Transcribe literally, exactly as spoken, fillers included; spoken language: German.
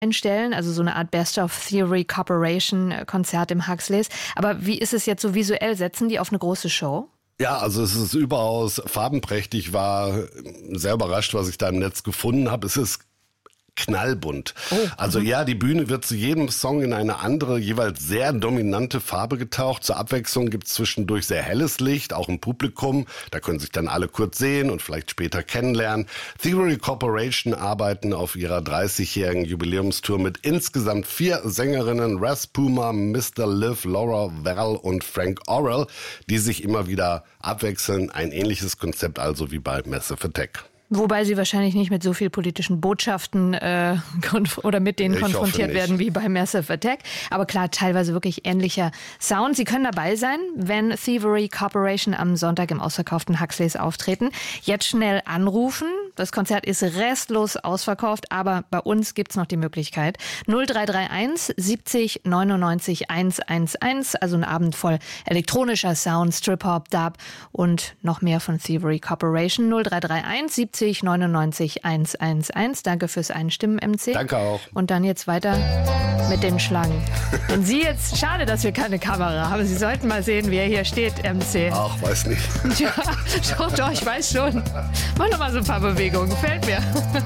einstellen, also so eine Art Best of Theory Corporation Konzert im Huxleys. Aber wie ist es jetzt so visuell? Setzen die auf eine große Show? Ja, also es ist überaus farbenprächtig. Ich war sehr überrascht, was ich da im Netz gefunden habe. Es ist knallbunt. Oh, also mhm. ja, die Bühne wird zu jedem Song in eine andere, jeweils sehr dominante Farbe getaucht. Zur Abwechslung gibt es zwischendurch sehr helles Licht, auch im Publikum. Da können sich dann alle kurz sehen und vielleicht später kennenlernen. Theory Corporation arbeiten auf ihrer dreißigjährigen Jubiläumstour mit insgesamt vier Sängerinnen, Ras Puma, Mister Liv, Laura Val und Frank Orrell, die sich immer wieder abwechseln. Ein ähnliches Konzept also wie bei Massive Attack. Wobei sie wahrscheinlich nicht mit so viel politischen Botschaften äh, oder mit denen ich konfrontiert werden wie bei Massive Attack. Aber klar, teilweise wirklich ähnlicher Sound. Sie können dabei sein, wenn Thievery Corporation am Sonntag im ausverkauften Huxleys auftreten. Jetzt schnell anrufen. Das Konzert ist restlos ausverkauft, aber bei uns gibt's noch die Möglichkeit. null drei drei eins siebzig neunundneunzig hundertelf, also ein Abend voll elektronischer Sound, Strip-Hop, Dub und noch mehr von Thievery Corporation. null drei drei eins siebzig neunundneunzig hundertelf. Danke fürs Einstimmen, M C. Danke auch. Und dann jetzt weiter mit den Schlangen. Und Sie jetzt, schade, dass wir keine Kamera haben. Sie sollten mal sehen, wie er hier steht, M C. Ach, weiß nicht. Ja, doch, doch, ich weiß schon. Mach noch mal so ein paar Bewegungen, gefällt mir.